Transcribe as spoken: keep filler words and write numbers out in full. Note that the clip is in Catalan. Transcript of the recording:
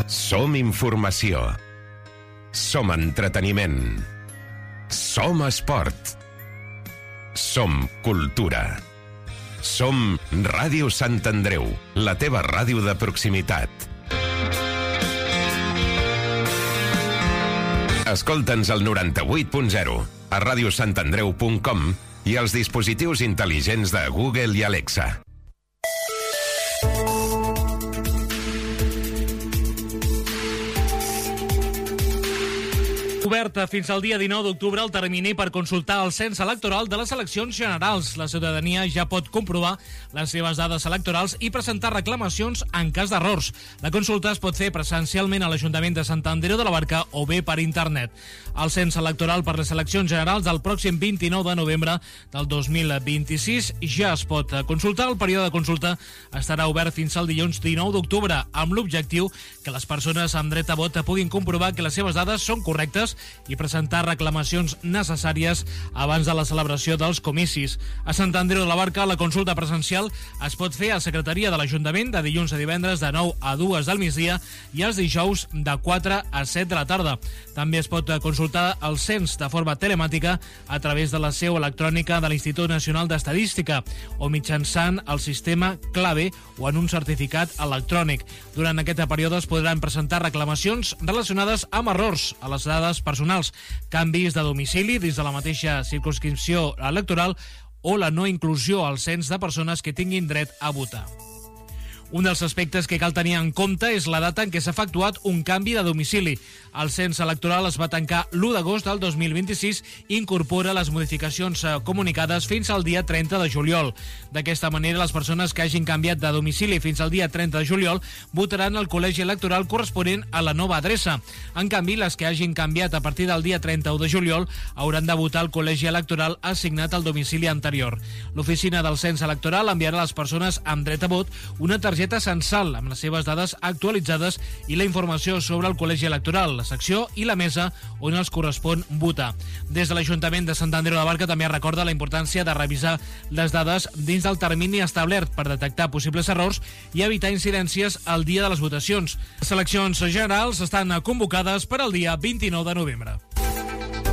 Som informació. Som entreteniment. Som esport. Som cultura. Som Ràdio Sant Andreu, la teva ràdio de proximitat. Escolta'ns al noranta-vuit punt zero, a radiosantandreu punt com i als dispositius intel·ligents de Google i Alexa. Oberta fins al dia dinou d'octubre el termini per consultar el cens electoral de les eleccions generals. La ciutadania ja pot comprovar les seves dades electorals i presentar reclamacions en cas d'errors. La consulta es pot fer presencialment a l'Ajuntament de Sant Andreu de la Barca o bé per internet. El cens electoral per les eleccions generals del pròxim vint-i-nou de novembre del dos mil vint-i-sis ja es pot consultar. El període de consulta estarà obert fins al dilluns dinou d'octubre amb l'objectiu que les persones amb dret a vot puguin comprovar que les seves dades són correctes i presentar reclamacions necessàries abans de la celebració dels comicis. A Sant Andreu de la Barca, la consulta presencial es pot fer a Secretaria de l'Ajuntament de dilluns a divendres de nou a dues del migdia i els dijous de quatre a set de la tarda. També es pot consultar el cens de forma telemàtica a través de la seu electrònica de l'Institut Nacional d'Estadística o mitjançant el sistema Clave o en un certificat electrònic. Durant aquest període es podran presentar reclamacions relacionades amb errors a les dades personals, canvis de domicili dins de la mateixa circumscripció electoral o la no inclusió al cens de persones que tinguin dret a votar. Un dels aspectes que cal tenir en compte és la data en què s'ha efectuat un canvi de domicili. El cens electoral es va tancar l'u d'agost del dos mil vint-i-sis i incorpora les modificacions comunicades fins al dia trenta de juliol. D'aquesta manera, les persones que hagin canviat de domicili fins al dia trenta de juliol votaran al col·legi electoral corresponent a la nova adreça. En canvi, les que hagin canviat a partir del dia trenta-u de juliol hauran de votar al col·legi electoral assignat al domicili anterior. L'oficina del cens electoral enviarà a les persones amb dret a vot una targeta targeta censal amb les seves dades actualitzades i la informació sobre el col·legi electoral, la secció i la mesa on els correspon votar. Des de l'Ajuntament de Sant Andreu de la Barca també recorda la importància de revisar les dades dins del termini establert per detectar possibles errors i evitar incidències el dia de les votacions. Les eleccions generals estan convocades per al dia vint-i-nou de novembre.